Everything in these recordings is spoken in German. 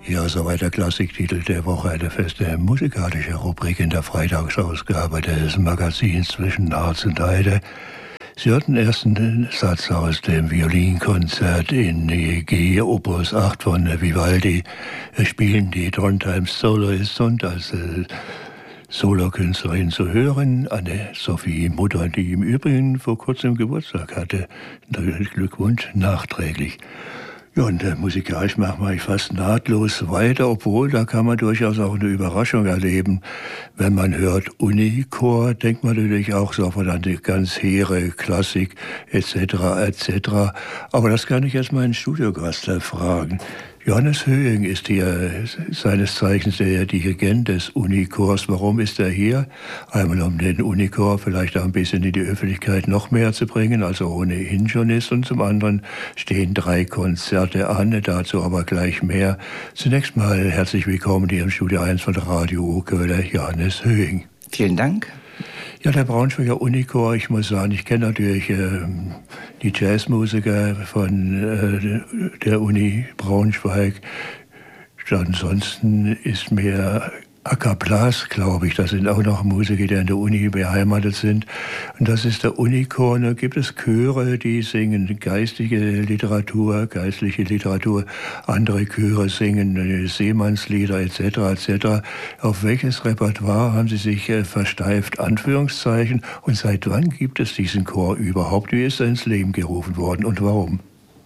Ja, soweit der Klassiktitel der Woche, eine feste musikalische Rubrik in der Freitagsausgabe des Magazins zwischen Harz und Heide. Sie hörten erst einen Satz aus dem Violinkonzert in G Opus 8 von Vivaldi. Wir spielen die Trondheims Soloists und als Solokünstlerin zu hören, Anne-Sophie Mutter, die im Übrigen vor kurzem Geburtstag hatte. Glückwunsch nachträglich. Ja, und musikalisch machen wir fast nahtlos weiter, obwohl da kann man durchaus auch eine Überraschung erleben. Wenn man hört Unichor, denkt man natürlich auch sofort an die ganz hehre Klassik etc. etc. Aber das kann ich jetzt meinen Studiogast fragen. Johannes Höhing ist hier seines Zeichens der Dirigent des Unichors. Warum ist er hier? Einmal um den Unichor vielleicht auch ein bisschen in die Öffentlichkeit noch mehr zu bringen, als er ohnehin schon ist. Und zum anderen stehen 3 Konzerte an, dazu aber gleich mehr. Zunächst mal herzlich willkommen hier im Studio 1 von Radio Urköder, Johannes Höhing. Vielen Dank. Ja, der Braunschweiger Unichor, ich muss sagen, ich kenne natürlich die Jazzmusiker von der Uni Braunschweig. Ansonsten ist mir Akka Blas, glaube ich, das sind auch noch Musiker, die an der Uni beheimatet sind. Und das ist der Unichor. Da gibt es Chöre, die singen geistliche Literatur. Andere Chöre singen Seemannslieder etc. etc. Auf welches Repertoire haben Sie sich versteift? Anführungszeichen. Und seit wann gibt es diesen Chor überhaupt? Wie ist er ins Leben gerufen worden und warum?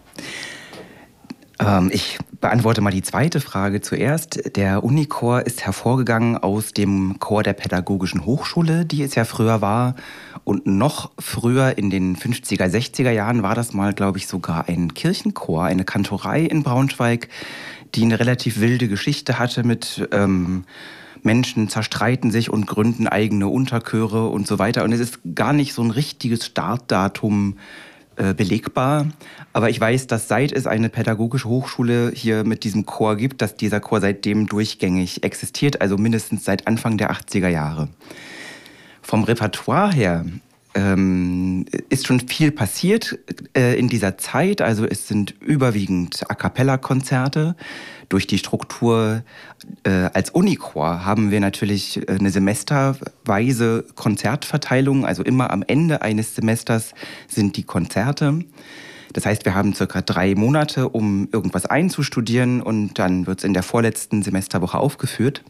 Ich beantworte mal die zweite Frage zuerst. Der Unichor ist hervorgegangen aus dem Chor der Pädagogischen Hochschule, die es ja früher war. Und noch früher, in den 50er, 60er Jahren, war das mal, glaube ich, sogar ein Kirchenchor, eine Kantorei in Braunschweig, die eine relativ wilde Geschichte hatte mit Menschen zerstreiten sich und gründen eigene Unterchöre und so weiter. Und es ist gar nicht so ein richtiges Startdatum belegbar. Aber ich weiß, dass seit es eine pädagogische Hochschule hier mit diesem Chor gibt, dass dieser Chor seitdem durchgängig existiert, also mindestens seit Anfang der 80er Jahre. Vom Repertoire her ist schon viel passiert in dieser Zeit. Also es sind überwiegend A-cappella-Konzerte. Durch die Struktur als Unichor haben wir natürlich eine semesterweise Konzertverteilung. Also immer am Ende eines Semesters sind die Konzerte. Das heißt, wir haben circa 3 Monate, um irgendwas einzustudieren und dann wird es in der vorletzten Semesterwoche aufgeführt.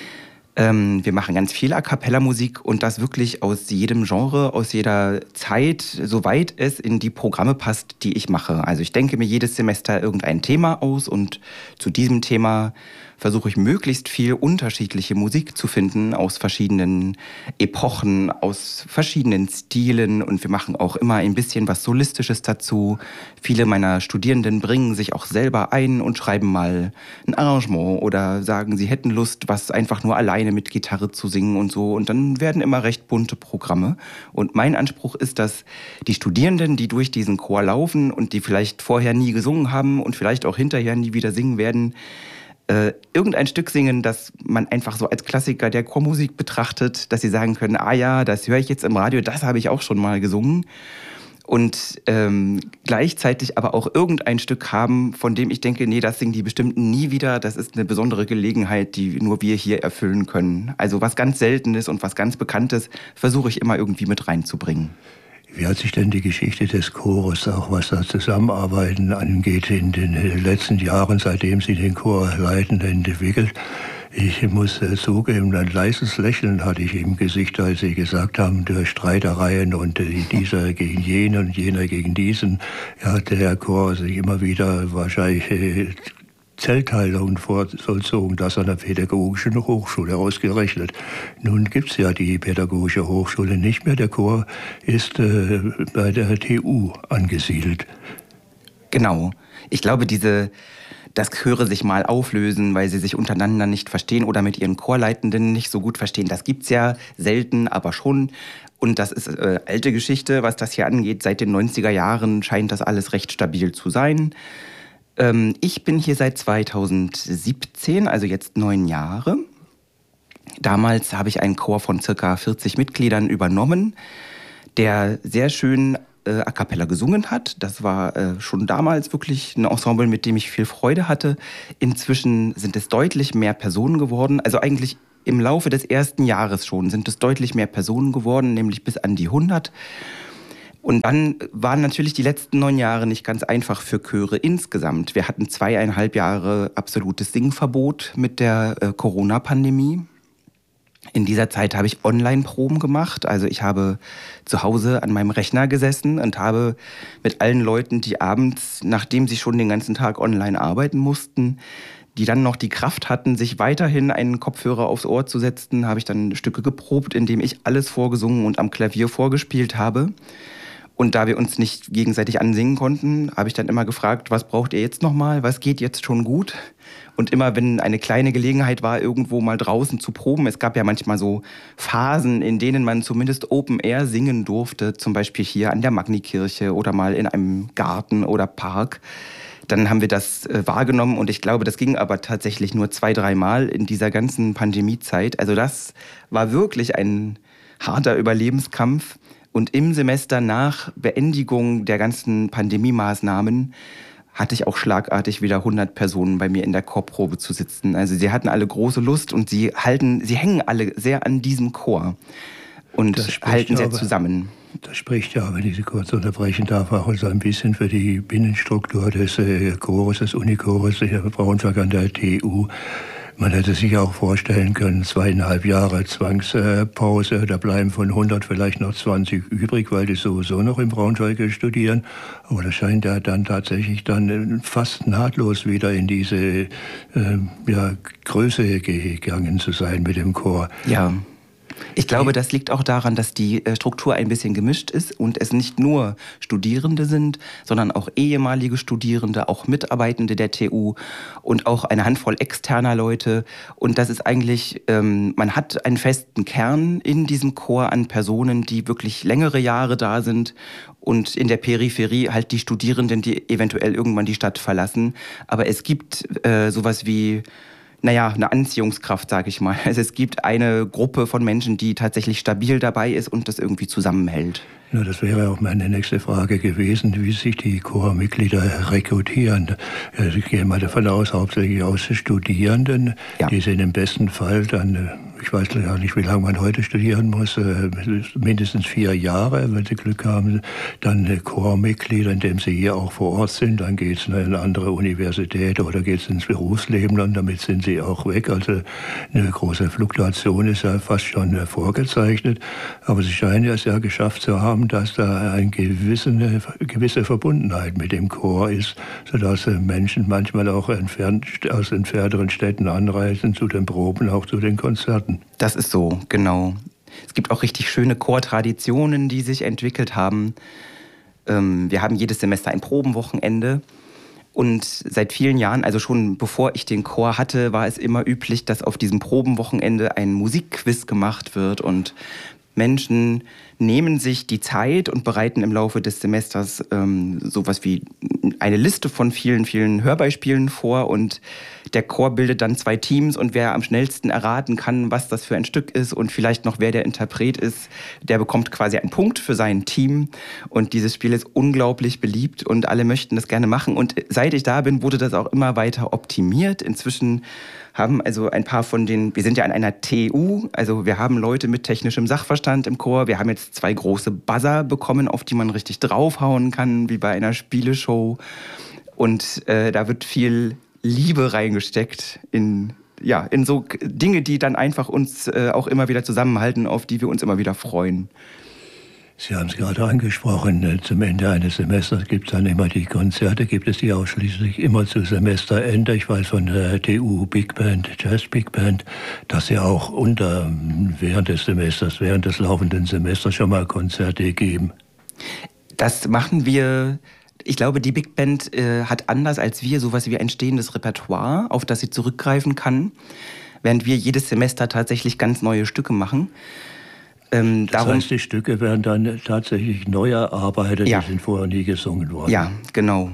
Wir machen ganz viel A-cappella-Musik und das wirklich aus jedem Genre, aus jeder Zeit, soweit es in die Programme passt, die ich mache. Also ich denke mir jedes Semester irgendein Thema aus und zu diesem Thema versuche ich möglichst viel unterschiedliche Musik zu finden aus verschiedenen Epochen, aus verschiedenen Stilen und wir machen auch immer ein bisschen was Solistisches dazu. Viele meiner Studierenden bringen sich auch selber ein und schreiben mal ein Arrangement oder sagen, sie hätten Lust, was einfach nur alleine mit Gitarre zu singen und so und dann werden immer recht bunte Programme. Und mein Anspruch ist, dass die Studierenden, die durch diesen Chor laufen und die vielleicht vorher nie gesungen haben und vielleicht auch hinterher nie wieder singen werden, irgendein Stück singen, das man einfach so als Klassiker der Chormusik betrachtet, dass sie sagen können, ah ja, das höre ich jetzt im Radio, das habe ich auch schon mal gesungen. Und gleichzeitig aber auch irgendein Stück haben, von dem ich denke, nee, das singen die bestimmt nie wieder. Das ist eine besondere Gelegenheit, die nur wir hier erfüllen können. Also was ganz Seltenes und was ganz Bekanntes versuche ich immer irgendwie mit reinzubringen. Wie hat sich denn die Geschichte des Chores, auch was das Zusammenarbeiten angeht, in den letzten Jahren, seitdem Sie den Chor leiten, entwickelt? Ich muss zugeben, ein leises Lächeln hatte ich im Gesicht, als Sie gesagt haben, durch Streitereien und dieser gegen jenen und jener gegen diesen, hat der Chor sich immer wieder wahrscheinlich Zellteilungen vollzogen, das an der Pädagogischen Hochschule ausgerechnet. Nun gibt es ja die Pädagogische Hochschule nicht mehr. Der Chor ist bei der TU angesiedelt. Genau. Ich glaube, dass Chöre sich mal auflösen, weil sie sich untereinander nicht verstehen oder mit ihren Chorleitenden nicht so gut verstehen, das gibt's ja selten, aber schon. Und das ist alte Geschichte, was das hier angeht. Seit den 90er Jahren scheint das alles recht stabil zu sein. Ich bin hier seit 2017, also jetzt 9 Jahre. Damals habe ich einen Chor von circa 40 Mitgliedern übernommen, der sehr schön a cappella gesungen hat. Das war schon damals wirklich ein Ensemble, mit dem ich viel Freude hatte. Inzwischen sind es deutlich mehr Personen geworden. Also eigentlich im Laufe des ersten Jahres schon sind es deutlich mehr Personen geworden, nämlich bis an die 100. Und dann waren natürlich die letzten 9 Jahre nicht ganz einfach für Chöre insgesamt. Wir hatten 2,5 Jahre absolutes Singverbot mit der Corona-Pandemie. In dieser Zeit habe ich Online-Proben gemacht. Also ich habe zu Hause an meinem Rechner gesessen und habe mit allen Leuten, die abends, nachdem sie schon den ganzen Tag online arbeiten mussten, die dann noch die Kraft hatten, sich weiterhin einen Kopfhörer aufs Ohr zu setzen, habe ich dann Stücke geprobt, indem ich alles vorgesungen und am Klavier vorgespielt habe. Und da wir uns nicht gegenseitig ansingen konnten, habe ich dann immer gefragt, was braucht ihr jetzt nochmal, was geht jetzt schon gut? Und immer, wenn eine kleine Gelegenheit war, irgendwo mal draußen zu proben, es gab ja manchmal so Phasen, in denen man zumindest Open Air singen durfte, zum Beispiel hier an der Magnikirche oder mal in einem Garten oder Park. Dann haben wir das wahrgenommen und ich glaube, das ging aber tatsächlich nur 2-3 Mal in dieser ganzen Pandemiezeit. Also das war wirklich ein harter Überlebenskampf. Und im Semester nach Beendigung der ganzen Pandemiemaßnahmen hatte ich auch schlagartig wieder 100 Personen bei mir in der Chorprobe zu sitzen. Also sie hatten alle große Lust und sie hängen alle sehr an diesem Chor und halten sehr zusammen. Das spricht ja, wenn ich Sie kurz unterbrechen darf, auch so ein bisschen für die Binnenstruktur des Chores, des Unichores hier in Braunschweig an der TU. Man hätte sich auch vorstellen können, 2,5 Jahre Zwangspause, da bleiben von 100 vielleicht noch 20 übrig, weil die sowieso noch in Braunschweig studieren. Aber das scheint ja dann tatsächlich dann fast nahtlos wieder in diese Größe gegangen zu sein mit dem Chor. Ja. Ich glaube, das liegt auch daran, dass die Struktur ein bisschen gemischt ist und es nicht nur Studierende sind, sondern auch ehemalige Studierende, auch Mitarbeitende der TU und auch eine Handvoll externer Leute. Und das ist eigentlich, man hat einen festen Kern in diesem Chor an Personen, die wirklich längere Jahre da sind und in der Peripherie halt die Studierenden, die eventuell irgendwann die Stadt verlassen. Aber es gibt sowas wie eine Anziehungskraft, sage ich mal. Also es gibt eine Gruppe von Menschen, die tatsächlich stabil dabei ist und das irgendwie zusammenhält. Ja, das wäre auch meine nächste Frage gewesen, wie sich die Chormitglieder rekrutieren. Ich gehe mal davon aus, hauptsächlich aus Studierenden. Ja. Die sind im besten Fall dann, ich weiß gar nicht, wie lange man heute studieren muss, mindestens 4 Jahre, wenn sie Glück haben. Dann Chormitglieder, indem sie hier auch vor Ort sind. Dann geht es in eine andere Universität oder geht es ins Berufsleben und damit sind sie auch weg. Also eine große Fluktuation ist ja fast schon vorgezeichnet. Aber sie scheinen es ja geschafft zu haben, dass da eine gewisse Verbundenheit mit dem Chor ist, sodass Menschen manchmal auch aus entfernteren Städten anreisen zu den Proben, auch zu den Konzerten. Das ist so, genau. Es gibt auch richtig schöne Chortraditionen, die sich entwickelt haben. Wir haben jedes Semester ein Probenwochenende. Und seit vielen Jahren, also schon bevor ich den Chor hatte, war es immer üblich, dass auf diesem Probenwochenende ein Musikquiz gemacht wird und Menschen nehmen sich die Zeit und bereiten im Laufe des Semesters sowas wie eine Liste von vielen, vielen Hörbeispielen vor und der Chor bildet dann 2 Teams und wer am schnellsten erraten kann, was das für ein Stück ist und vielleicht noch wer der Interpret ist, der bekommt quasi einen Punkt für sein Team und dieses Spiel ist unglaublich beliebt und alle möchten das gerne machen und seit ich da bin, wurde das auch immer weiter optimiert. Inzwischen haben also ein paar von den, wir sind ja an einer TU, also wir haben Leute mit technischem Sachverstand im Chor, wir haben jetzt 2 große Buzzer bekommen, auf die man richtig draufhauen kann, wie bei einer Spieleshow und da wird viel Liebe reingesteckt in so Dinge, die dann einfach uns auch immer wieder zusammenhalten, auf die wir uns immer wieder freuen. Sie haben es gerade angesprochen, zum Ende eines Semesters gibt es dann immer die Konzerte, gibt es die ausschließlich immer zu Semesterende. Ich weiß von der TU Big Band, Jazz Big Band, dass sie auch während des Semesters, während des laufenden Semesters schon mal Konzerte geben. Das machen wir. Ich glaube, die Big Band hat anders als wir sowas wie ein stehendes Repertoire, auf das sie zurückgreifen kann, während wir jedes Semester tatsächlich ganz neue Stücke machen. Das heißt, die Stücke werden dann tatsächlich neu erarbeitet, ja. Die sind vorher nie gesungen worden. Ja, genau.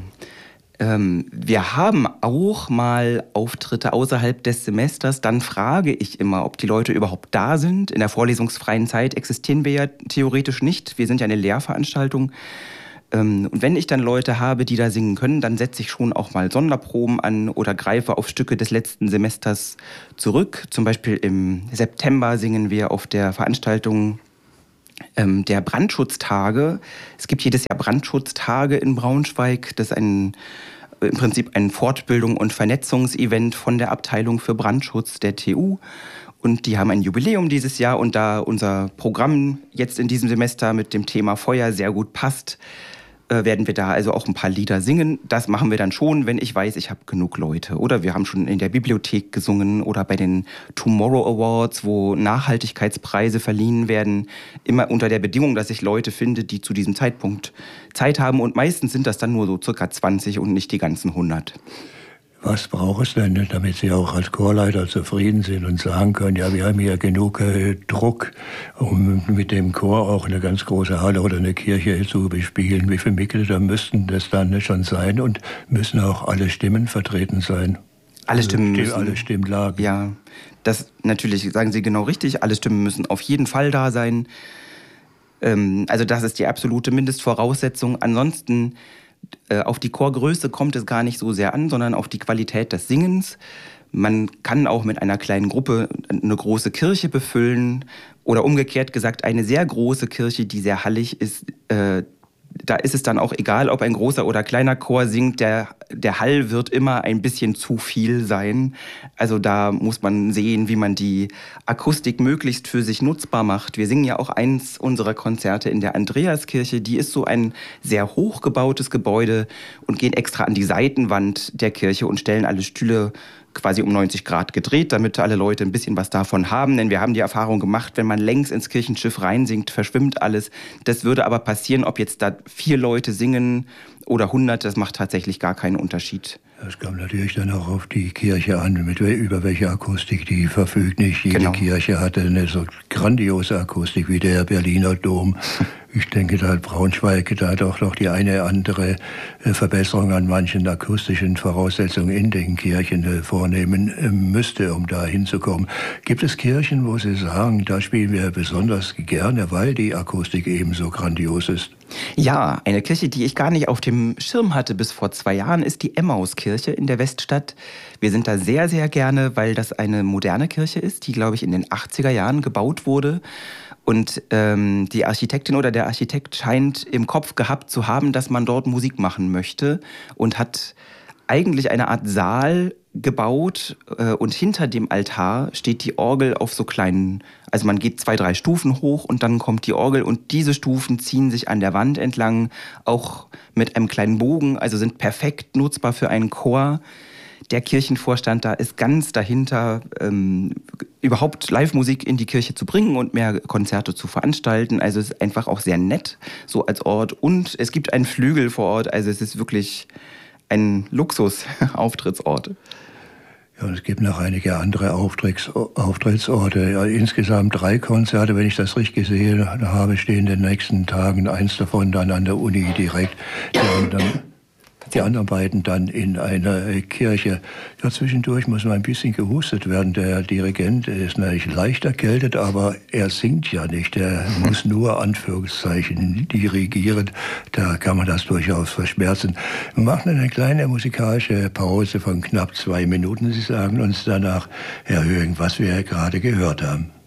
Wir haben auch mal Auftritte außerhalb des Semesters. Dann frage ich immer, ob die Leute überhaupt da sind. In der vorlesungsfreien Zeit existieren wir ja theoretisch nicht. Wir sind ja eine Lehrveranstaltung. Und wenn ich dann Leute habe, die da singen können, dann setze ich schon auch mal Sonderproben an oder greife auf Stücke des letzten Semesters zurück. Zum Beispiel im September singen wir auf der Veranstaltung der Brandschutztage. Es gibt jedes Jahr Brandschutztage in Braunschweig. Das ist im Prinzip ein Fortbildung- und Vernetzungsevent von der Abteilung für Brandschutz der TU. Und die haben ein Jubiläum dieses Jahr. Und da unser Programm jetzt in diesem Semester mit dem Thema Feuer sehr gut passt, werden wir da also auch ein paar Lieder singen. Das machen wir dann schon, wenn ich weiß, ich habe genug Leute. Oder wir haben schon in der Bibliothek gesungen oder bei den Tomorrow Awards, wo Nachhaltigkeitspreise verliehen werden. Immer unter der Bedingung, dass ich Leute finde, die zu diesem Zeitpunkt Zeit haben. Und meistens sind das dann nur so circa 20 und nicht die ganzen 100. Was braucht es denn, damit Sie auch als Chorleiter zufrieden sind und sagen können, ja, wir haben hier genug Druck, um mit dem Chor auch eine ganz große Halle oder eine Kirche zu bespielen? Wie viele Mitglieder müssten das dann schon sein und müssen auch alle Stimmen vertreten sein? Alle Stimmen müssen. Alle Stimmlagen. Ja, das natürlich, sagen Sie genau richtig, alle Stimmen müssen auf jeden Fall da sein. Also das ist die absolute Mindestvoraussetzung. Ansonsten auf die Chorgröße kommt es gar nicht so sehr an, sondern auf die Qualität des Singens. Man kann auch mit einer kleinen Gruppe eine große Kirche befüllen oder umgekehrt gesagt eine sehr große Kirche, die sehr hallig ist. Da ist es dann auch egal, ob ein großer oder kleiner Chor singt. Der Hall wird immer ein bisschen zu viel sein. Also da muss man sehen, wie man die Akustik möglichst für sich nutzbar macht. Wir singen ja auch eins unserer Konzerte in der Andreaskirche. Die ist so ein sehr hochgebautes Gebäude und gehen extra an die Seitenwand der Kirche und stellen alle Stühle quasi um 90 Grad gedreht, damit alle Leute ein bisschen was davon haben. Denn wir haben die Erfahrung gemacht, wenn man längs ins Kirchenschiff reinsingt, verschwimmt alles. Das würde aber passieren, ob jetzt da 4 Leute singen oder 100, das macht tatsächlich gar keinen Unterschied. Das kommt natürlich dann auch auf die Kirche an, über welche Akustik die verfügt. Nicht jede Kirche hatte eine so grandiose Akustik wie der Berliner Dom. Ich denke, da hat Braunschweig da doch noch die eine andere Verbesserung an manchen akustischen Voraussetzungen in den Kirchen vornehmen müsste, um da hinzukommen. Gibt es Kirchen, wo Sie sagen, da spielen wir besonders gerne, weil die Akustik eben so grandios ist? Ja, eine Kirche, die ich gar nicht auf dem Schirm hatte bis vor 2 Jahren, ist die Emmauskirche in der Weststadt. Wir sind da sehr, sehr gerne, weil das eine moderne Kirche ist, die, glaube ich, in den 80er Jahren gebaut wurde. Und die Architektin oder der Architekt scheint im Kopf gehabt zu haben, dass man dort Musik machen möchte und hat eigentlich eine Art Saal gebaut und hinter dem Altar steht die Orgel auf so kleinen, also man geht 2, 3 Stufen hoch und dann kommt die Orgel und diese Stufen ziehen sich an der Wand entlang, auch mit einem kleinen Bogen, also sind perfekt nutzbar für einen Chor. Der Kirchenvorstand da ist ganz dahinter, überhaupt Live-Musik in die Kirche zu bringen und mehr Konzerte zu veranstalten. Also es ist einfach auch sehr nett, so als Ort. Und es gibt einen Flügel vor Ort, also es ist wirklich ein Luxus-Auftrittsort. Ja, es gibt noch einige andere Auftrittsorte. Ja, insgesamt 3 Konzerte, wenn ich das richtig gesehen habe, stehen in den nächsten Tagen. Eins davon dann an der Uni direkt. Die anderen beiden dann in einer Kirche. Ja, zwischendurch muss mal ein bisschen gehustet werden. Der Dirigent ist natürlich leicht erkältet, aber er singt ja nicht. Er muss nur Anführungszeichen dirigieren. Da kann man das durchaus verschmerzen. Wir machen eine kleine musikalische Pause von knapp 2 Minuten. Sie sagen uns danach, Herr Höhing, was wir gerade gehört haben.